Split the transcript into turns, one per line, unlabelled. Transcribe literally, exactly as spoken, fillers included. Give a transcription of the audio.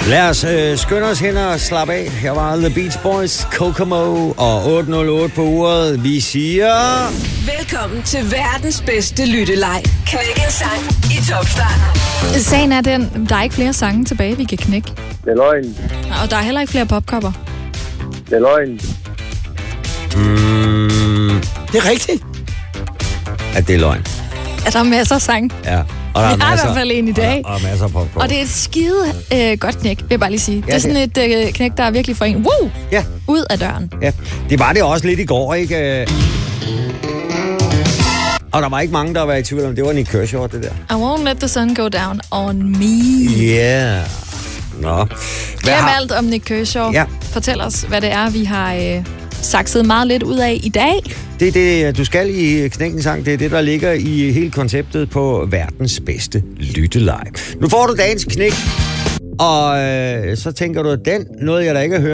Lad os øh, skynde os hen og slappe af. Her var The Beach Boys, Kokomo og otte nul otte på uret. Vi siger...
Velkommen til verdens bedste lytteleg. Knæk en sang i topstarten.
Sagen er den, der er ikke flere sange tilbage, vi kan knække.
Det er løgn.
Og der er heller ikke flere popkopper.
Det er løgn.
Mm, det er rigtigt. At det er løgn.
Ja, der er masser af sange.
Ja. Og der
Vi
er
har i
masser,
hvert fald en i dag.
Og, og masser af popcorn.
Og det er et skide øh, godt knæk, vil jeg bare lige sige. Ja, det er sådan et øh, knæk, der er virkelig for en. Woo!
Ja.
Ud af døren.
Ja, det var det også lidt i går, ikke? Og der var ikke mange, der var i tvivl om, det var Nick Kershaw, det der.
I won't let the sun go down on me.
Yeah. Nå.
Glem har... alt om Nick Kershaw.
Ja.
Fortæl os, hvad det er, vi har øh, sakset meget lidt ud af i dag.
Det er det, du skal i Knækken Sang. Det er det, der ligger i hele konceptet på verdens bedste lytteleg. Nu får du dagens knæk, og øh, så tænker du, at den noget, jeg da ikke har hørt.